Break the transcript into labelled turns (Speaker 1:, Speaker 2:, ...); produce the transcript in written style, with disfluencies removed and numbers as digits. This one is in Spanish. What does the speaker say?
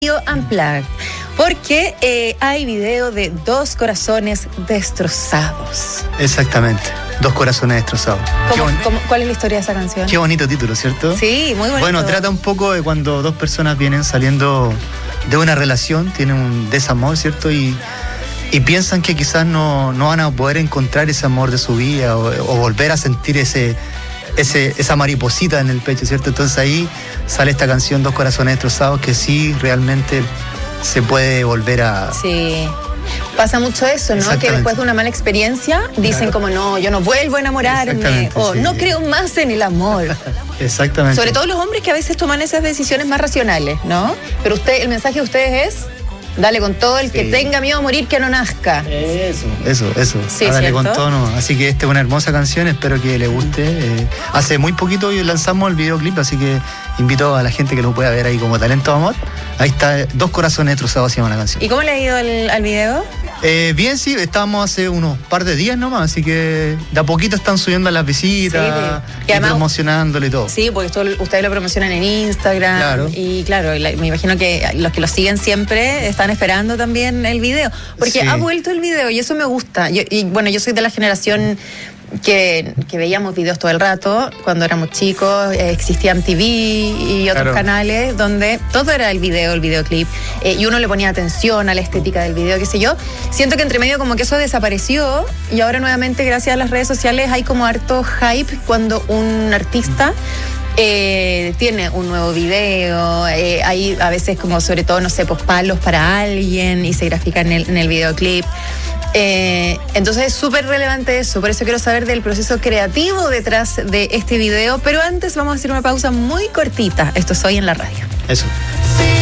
Speaker 1: Unplugged, porque hay video de 2 corazones destrozados.
Speaker 2: Exactamente, 2 corazones destrozados.
Speaker 1: ¿Cuál es la historia de esa canción?
Speaker 2: Qué bonito título, ¿cierto?
Speaker 1: Sí, muy bonito.
Speaker 2: Bueno, trata un poco de cuando 2 personas vienen saliendo de una relación, tienen un desamor, ¿cierto? Y piensan que quizás no van a poder encontrar ese amor de su vida o volver a sentir esa mariposita en el pecho, ¿cierto? Entonces ahí sale esta canción 2 corazones destrozados, que sí realmente se puede volver a...
Speaker 1: Sí, pasa mucho eso, ¿no? Que después de una mala experiencia dicen como no, yo no vuelvo a enamorarme, o sí, no creo más en el amor.
Speaker 2: Exactamente.
Speaker 1: Sobre todo los hombres que a veces toman esas decisiones más racionales, ¿no? Pero el mensaje de ustedes es: dale con todo, el que tenga miedo a morir, que no nazca.
Speaker 2: Eso.
Speaker 1: Sí,
Speaker 2: dale
Speaker 1: ¿cierto?
Speaker 2: con todo, no. Así que esta es una hermosa canción, espero que le guste. Hace muy poquito lanzamos el videoclip, así que invito a la gente que lo pueda ver ahí como Talento de Amor. Ahí está, 2 corazones destrozados, se llama la canción.
Speaker 1: ¿Y cómo le ha ido al video?
Speaker 2: Bien, sí, estábamos hace unos par de días nomás, así que de a poquito están subiendo las visitas, y además, promocionándolo y todo.
Speaker 1: Sí, porque ustedes lo promocionan en Instagram. Claro. Y claro, me imagino que los que lo siguen siempre están esperando también el video, porque ha vuelto el video y eso me gusta. Yo soy de la generación que veíamos videos todo el rato cuando éramos chicos. Existía MTV y otros canales donde todo era el videoclip, y uno le ponía atención a la estética del video, qué sé yo. Siento que entre medio como que eso desapareció y ahora nuevamente gracias a las redes sociales hay como harto hype cuando un artista tiene un nuevo video. Hay a veces como, sobre todo, no sé, pues palos para alguien y se grafica en el videoclip. Entonces es súper relevante eso, por eso quiero saber del proceso creativo detrás de este video, pero antes vamos a hacer una pausa muy cortita. Esto es Hoy en la Radio.
Speaker 2: Eso.